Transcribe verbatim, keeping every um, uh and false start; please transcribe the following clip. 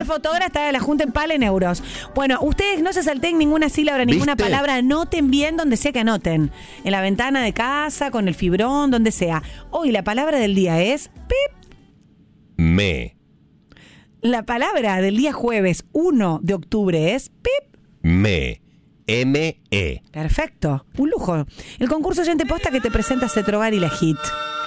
fotógrafa está de la Junta en Pal en euros. Bueno, ustedes no se salten ninguna sílaba, ninguna ¿Viste? palabra, anoten bien donde sea que anoten. En la ventana de casa, con el fibrón, donde sea. Hoy la palabra del día es pip. Me. La palabra del día jueves uno de octubre es pip. Me. M E. Perfecto, un lujo. El concurso Oyente Posta que te presenta Cetrogar y la Hit.